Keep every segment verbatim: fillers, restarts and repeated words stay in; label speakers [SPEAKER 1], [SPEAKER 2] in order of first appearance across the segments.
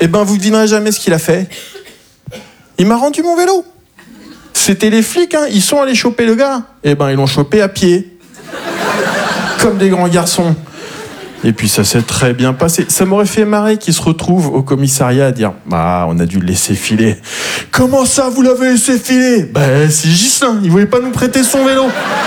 [SPEAKER 1] Eh ben, vous ne devinerez jamais ce qu'il a fait. Il m'a rendu mon vélo. C'était les flics, hein. Ils sont allés choper le gars. Eh ben, ils l'ont chopé à pied. Comme des grands garçons. Et puis ça s'est très bien passé. Ça m'aurait fait marrer qu'il se retrouve au commissariat à dire « Ah, on a dû le laisser filer. » « Comment ça, vous l'avez laissé filer ?»« Ben, c'est Ghislain, il voulait pas nous prêter son vélo. »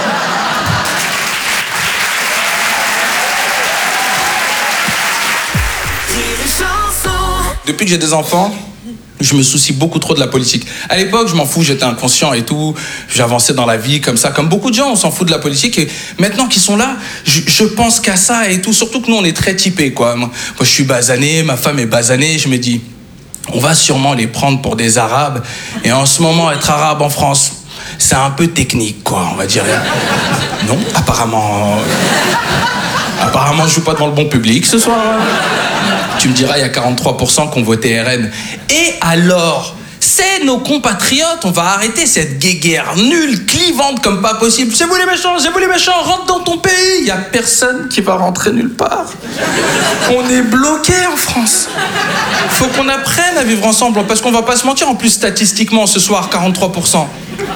[SPEAKER 2] Depuis que j'ai des enfants, je me soucie beaucoup trop de la politique. À l'époque, je m'en fous, j'étais inconscient et tout. J'avançais dans la vie comme ça. Comme beaucoup de gens, on s'en fout de la politique. Et maintenant qu'ils sont là, je, je pense qu'à ça et tout. Surtout que nous, on est très typés, quoi. Moi, moi, je suis basané, ma femme est basanée. Je me dis, on va sûrement les prendre pour des Arabes. Et en ce moment, être arabe en France, c'est un peu technique, quoi, on va dire. Non, apparemment... Apparemment, je joue pas devant le bon public ce soir. Tu me diras, il y a quarante-trois pour cent qui ont voté R N. Et alors, c'est nos compatriotes, on va arrêter cette guéguerre nulle, clivante comme pas possible. C'est vous les méchants, c'est vous les méchants, rentre dans ton pays. Il y a personne qui va rentrer nulle part. On est bloqué en France. Faut qu'on apprenne à vivre ensemble, parce qu'on va pas se mentir. En plus, statistiquement, ce soir, quarante-trois pour cent.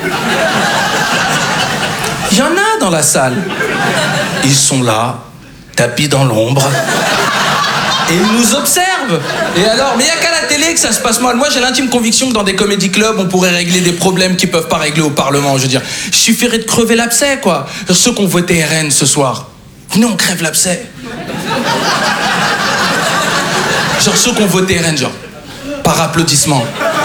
[SPEAKER 2] Il y en a dans la salle. Ils sont là, tapis dans l'ombre. Et ils nous observent. Et alors, mais il n'y a qu'à la télé que ça se passe mal. Moi, j'ai l'intime conviction que dans des comédie clubs, on pourrait régler des problèmes qu'ils ne peuvent pas régler au Parlement. Je veux dire, il suffirait de crever l'abcès, quoi. Ceux qui ont voté R N ce soir, venez, on crève l'abcès. Genre ceux qui ont voté R N, genre, par applaudissement.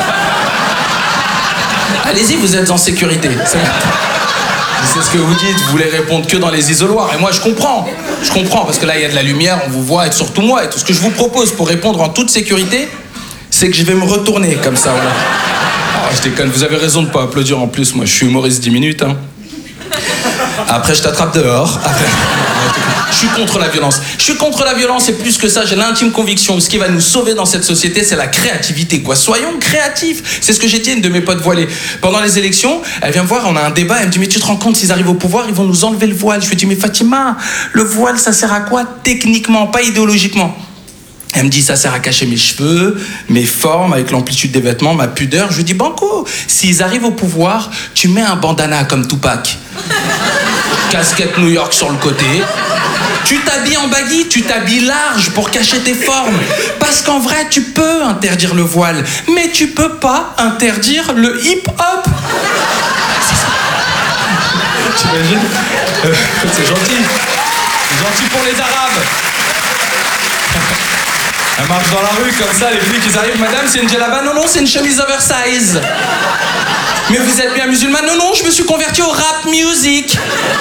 [SPEAKER 2] Allez-y, vous êtes en sécurité. C'est... C'est ce que vous dites, vous voulez répondre que dans les isoloirs. Et moi, je comprends. Je comprends, parce que là, il y a de la lumière, on vous voit, et surtout moi. Et tout ce que je vous propose pour répondre en toute sécurité, c'est que je vais me retourner comme ça, voilà. Oh, je déconne, vous avez raison de pas applaudir en plus. Moi, je suis humoriste dix minutes, hein. Après, je t'attrape dehors. Après... Je suis contre la violence. Je suis contre la violence et plus que ça, j'ai l'intime conviction que ce qui va nous sauver dans cette société, c'est la créativité, quoi. Soyons créatifs. C'est ce que j'ai dit à une de mes potes voilées. Pendant les élections, elle vient me voir, on a un débat, elle me dit, mais tu te rends compte, s'ils arrivent au pouvoir, ils vont nous enlever le voile. Je lui dis, mais Fatima, le voile, ça sert à quoi techniquement, pas idéologiquement? Elle me dit, ça sert à cacher mes cheveux, mes formes, avec l'amplitude des vêtements, ma pudeur. Je lui dis, banco, s'ils arrivent au pouvoir, tu mets un bandana comme Tupac. Casquette New York sur le côté. Tu t'habilles en baggy, tu t'habilles large pour cacher tes formes. Parce qu'en vrai, tu peux interdire le voile, mais tu peux pas interdire le hip-hop. T'imagines? euh, C'est gentil. C'est gentil pour les Arabes. Elle marche dans la rue comme ça, les flics ils arrivent, madame c'est une djellaba, non non c'est une chemise oversize. Mais vous êtes bien musulmane? Non non, je me suis converti au rap music.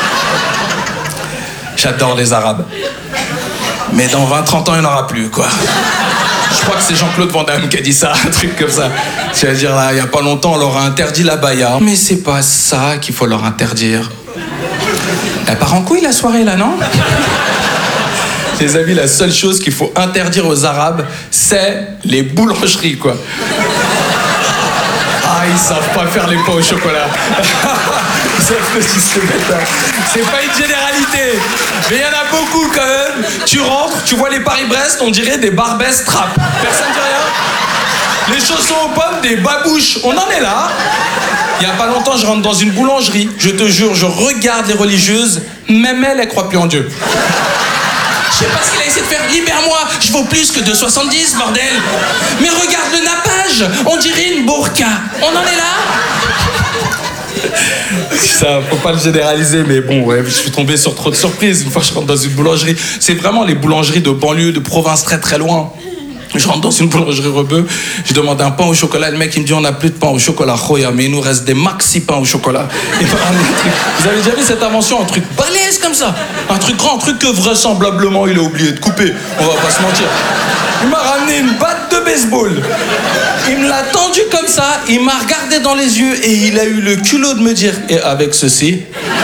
[SPEAKER 2] J'adore les Arabes. Mais dans vingt trente ans il n'y en aura plus quoi. Je crois que c'est Jean-Claude Van Damme qui a dit ça, un truc comme ça. C'est-à-dire là, il n'y a pas longtemps on leur a interdit la baya. Mais c'est pas ça qu'il faut leur interdire. Elle part en couille la soirée là, non? Les amis, la seule chose qu'il faut interdire aux Arabes, c'est les boulangeries, quoi. Ah, ils savent pas faire les pains au chocolat. Ils savent que si c'est bêta. C'est pas une généralité. Mais il y en a beaucoup, quand même. Tu rentres, tu vois les Paris-Brest, on dirait des Barbès Trap. Personne dit rien. Les chaussons aux pommes, des babouches. On en est là. Il y a pas longtemps, je rentre dans une boulangerie. Je te jure, je regarde les religieuses. Même elles, elles croient plus en Dieu. Je sais pas ce qu'il a essayé de faire. Libère-moi, je vaux plus que deux soixante-dix, bordel. Mais regarde le nappage, on dirait une burqa. On en est là? Ça, faut pas le généraliser, mais bon, ouais, je suis tombé sur trop de surprises. Une fois, je rentre dans une boulangerie. C'est vraiment les boulangeries de banlieue, de province très très loin. Je rentre dans une boulangerie rebeu, je demande un pain au chocolat, le mec il me dit on n'a plus de pain au chocolat, khoya, mais il nous reste des maxi pains au chocolat. Et ben, vous avez déjà vu cette invention, un truc balèze comme ça, un truc grand, un truc que vraisemblablement il a oublié de couper, on va pas se mentir. Il m'a ramené une batte de baseball, il me l'a tendu comme ça, il m'a regardé dans les yeux et il a eu le culot de me dire, et avec ceci,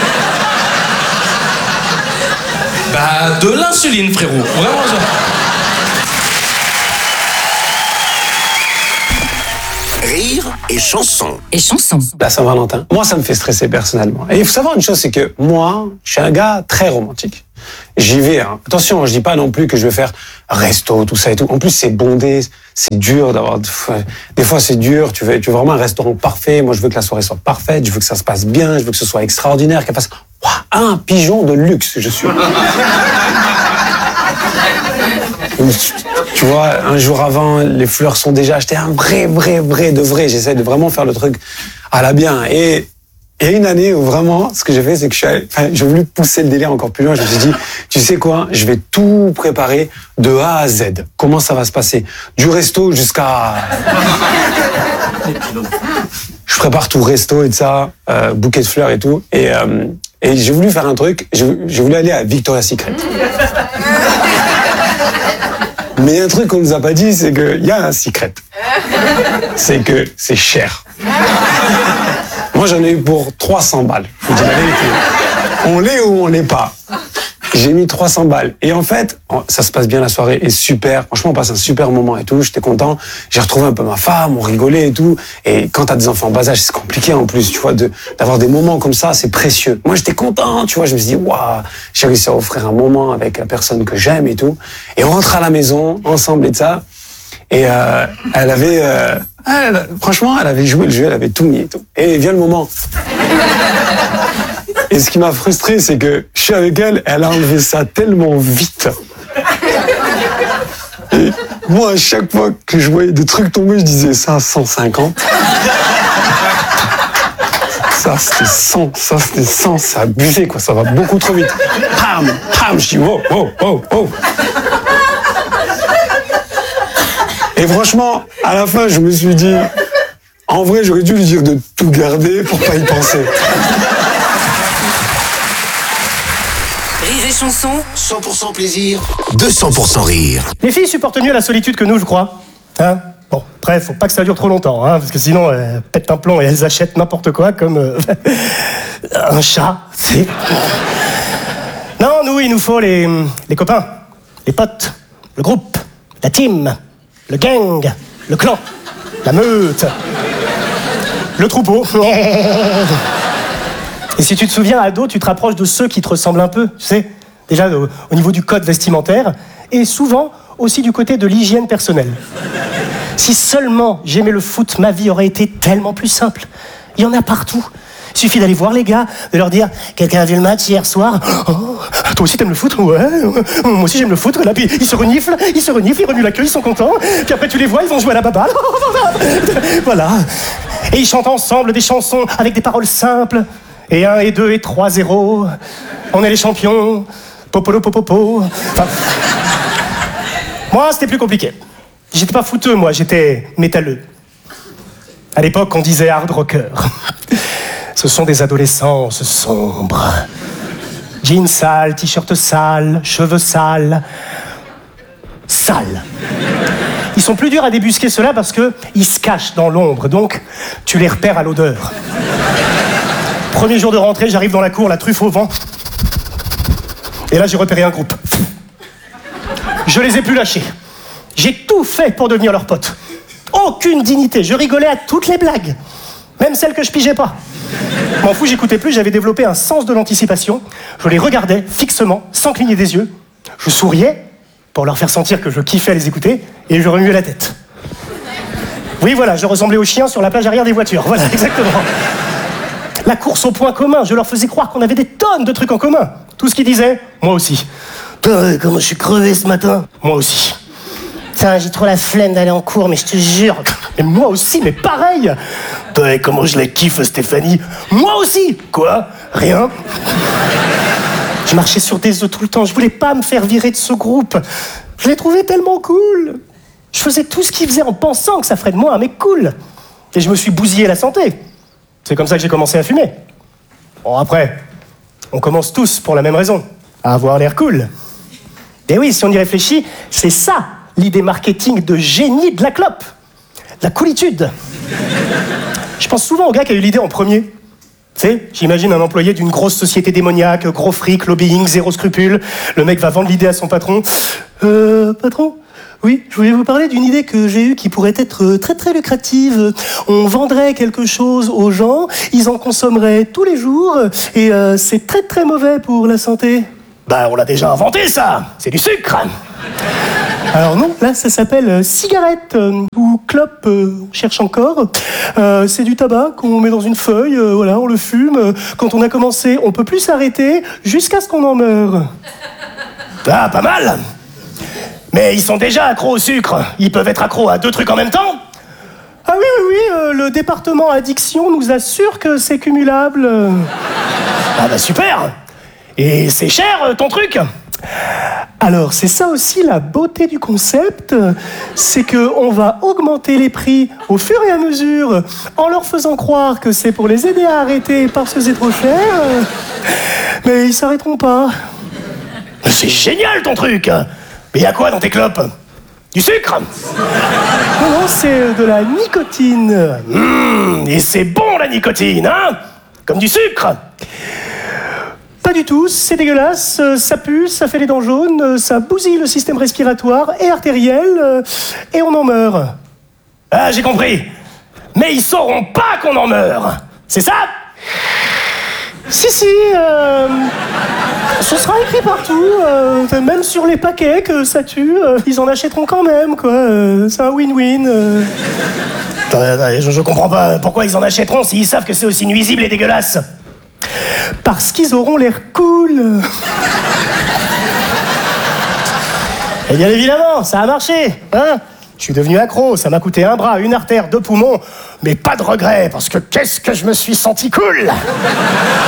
[SPEAKER 2] bah de l'insuline frérot, vraiment genre.
[SPEAKER 3] Rire et chanson.
[SPEAKER 4] Et chanson.
[SPEAKER 5] La Saint-Valentin, moi ça me fait stresser personnellement. Et il faut savoir une chose, c'est que moi, je suis un gars très romantique.
[SPEAKER 4] j'y vais. Hein. Attention, je dis pas non plus que je vais faire resto, tout ça et tout. En plus, c'est bondé, c'est dur d'avoir... Des fois, c'est dur. Tu veux, tu veux vraiment un restaurant parfait. Moi, je veux que la soirée soit parfaite. Je veux que ça se passe bien. Je veux que ce soit extraordinaire. Qu'elle fasse wow, un pigeon de luxe, je suis. Tu vois, un jour avant, les fleurs sont déjà achetées. Un vrai, vrai, vrai de vrai. J'essaie de vraiment faire le truc à la bien. Et il y a une année où vraiment, ce que j'ai fait, c'est que je suis allé, enfin, j'ai voulu pousser le délire encore plus loin. Je me suis dit, tu sais quoi, je vais tout préparer de A à Z. Comment ça va se passer? Du resto jusqu'à... Je prépare tout, resto et tout ça, euh, bouquet de fleurs et tout. Et, euh, et j'ai voulu faire un truc, j'ai, j'ai voulu aller à Victoria's Secret. Mais il y a un truc qu'on nous a pas dit, c'est qu'il y a un secret. C'est que c'est cher. Moi, j'en ai eu pour trois cents balles. Je vous dis la vérité. On l'est ou on l'est pas. J'ai mis trois cents balles. Et en fait, ça se passe bien, la soirée est super. Franchement, on passe un super moment et tout. J'étais content. J'ai retrouvé un peu ma femme, on rigolait et tout. Et quand t'as des enfants en bas âge, c'est compliqué en plus, tu vois, de, d'avoir des moments comme ça, c'est précieux. Moi, j'étais content, tu vois. Je me suis dit, waouh, j'ai réussi à offrir un moment avec la personne que j'aime et tout. Et on rentre à la maison, ensemble et de ça. Et euh, elle avait... Euh, elle, franchement, elle avait joué le jeu, elle avait tout mis et tout. Et vient le moment. Et ce qui m'a frustré, c'est que je suis avec elle, elle a enlevé ça tellement vite. Et moi, à chaque fois que je voyais des trucs tomber, je disais ça à cent cinquante. Ça, c'était cent, ça, c'était cent, c'est abusé, quoi, ça va beaucoup trop vite. Pam, pam, je dis wow, wow, wow, wow. Et franchement, à la fin, je me suis dit, en vrai, j'aurais dû lui dire de tout garder pour pas y penser.
[SPEAKER 3] Rire et chanson, cent pour cent plaisir, deux cents pour cent rire.
[SPEAKER 5] Les filles supportent mieux la solitude que nous, je crois. Hein? Bon, après, faut pas que ça dure trop longtemps, hein, parce que sinon, elles pètent un plomb et elles achètent n'importe quoi, comme euh, un chat, c'est... Non, nous, il nous faut les, les copains, les potes, le groupe, la team, le gang, le clan, la meute, le troupeau. Et si tu te souviens, ado, tu te rapproches de ceux qui te ressemblent un peu, tu sais, déjà au, au niveau du code vestimentaire, et souvent aussi du côté de l'hygiène personnelle. Si seulement j'aimais le foot, ma vie aurait été tellement plus simple. Il y en a partout. Il suffit d'aller voir les gars, de leur dire « Quelqu'un a vu le match hier soir ?»« Oh, toi aussi t'aimes le foot ?»« Ouais, moi aussi j'aime le foot. » Là, puis ils se reniflent, ils se reniflent, ils remuent la queue, ils sont contents. Puis après tu les vois, ils vont jouer à la baballe. Voilà. Et ils chantent ensemble des chansons avec des paroles simples. Et un, et deux, et trois, zéro. On est les champions. Popolo, popopo. Enfin, moi, c'était plus compliqué. J'étais pas fouteux, moi, j'étais métalleux. À l'époque, on disait hard rocker. Ce sont des adolescences sombres. Jeans sales, t-shirt sales, cheveux sales. Sales. Ils sont plus durs à débusquer ceux-là parce qu'ils se cachent dans l'ombre, donc tu les repères à l'odeur. Premier jour de rentrée, j'arrive dans la cour, la truffe au vent. Et là, j'ai repéré un groupe. Je les ai plus lâchés. J'ai tout fait pour devenir leur pote. Aucune dignité. Je rigolais à toutes les blagues. Même celles que je pigeais pas. M'en fous, j'écoutais plus, j'avais développé un sens de l'anticipation. Je les regardais fixement, sans cligner des yeux. Je souriais pour leur faire sentir que je kiffais à les écouter, et je remuais la tête. Oui, voilà, je ressemblais aux chiens sur la plage arrière des voitures. Voilà, exactement. La course au point commun, je leur faisais croire qu'on avait des tonnes de trucs en commun. Tout ce qu'ils disaient, moi aussi. Putain, comment je suis crevé ce matin. Moi aussi. Putain, j'ai trop la flemme d'aller en cours, mais je te jure. Mais moi aussi, mais pareil. Putain, comment je la kiffe, Stéphanie. Moi aussi. Quoi? Rien. Je marchais sur des œufs tout le temps. Je voulais pas me faire virer de ce groupe. Je les trouvais tellement cool. Je faisais tout ce qu'ils faisaient en pensant que ça ferait de moi un mec cool. Et je me suis bousillé la santé. C'est comme ça que j'ai commencé à fumer. Bon, après, on commence tous pour la même raison. À avoir l'air cool. Et oui, si on y réfléchit, c'est ça, l'idée marketing de génie de la clope. La coolitude. Je pense souvent au gars qui a eu l'idée en premier. Tu sais, j'imagine un employé d'une grosse société démoniaque, gros fric, lobbying, zéro scrupule. Le mec va vendre l'idée à son patron. Euh, patron ? Oui, je voulais vous parler d'une idée que j'ai eue qui pourrait être très très lucrative. On vendrait quelque chose aux gens, ils en consommeraient tous les jours, et euh, c'est très très mauvais pour la santé. Bah, on l'a déjà inventé, ça. C'est du sucre. Alors non, là, ça s'appelle euh, cigarette euh, ou clope, euh, on cherche encore. Euh, c'est du tabac qu'on met dans une feuille, euh, voilà, on le fume. Euh, Quand on a commencé, on peut plus s'arrêter jusqu'à ce qu'on en meure. Ah, pas mal. Mais ils sont déjà accros au sucre. Ils peuvent être accros à deux trucs en même temps. Ah oui, oui, oui, euh, le département addiction nous assure que c'est cumulable. Ah bah super. Et c'est cher, euh, ton truc. Alors, c'est ça aussi la beauté du concept, c'est qu'on va augmenter les prix au fur et à mesure en leur faisant croire que c'est pour les aider à arrêter parce que c'est trop cher. Mais ils s'arrêteront pas. C'est génial ton truc. Mais y a quoi dans tes clopes? Du sucre? Non, non, c'est de la nicotine. Mmh, et c'est bon la nicotine, hein? Comme du sucre. Pas du tout, c'est dégueulasse, ça pue, ça fait les dents jaunes, ça bousille le système respiratoire et artériel, euh, et on en meurt. Ah, j'ai compris. Mais ils sauront pas qu'on en meurt. C'est ça? Si, si, euh, ce sera écrit partout, euh, même sur les paquets que ça tue, euh, ils en achèteront quand même, quoi. Euh, c'est un win-win. Euh. Attendez, attendez, je, je comprends pas pourquoi ils en achèteront s'ils savent que c'est aussi nuisible et dégueulasse. Parce qu'ils auront l'air cool. Et bien évidemment, ça a marché, hein? Je suis devenu accro, ça m'a coûté un bras, une artère, deux poumons, mais pas de regret, parce que qu'est-ce que je me suis senti cool.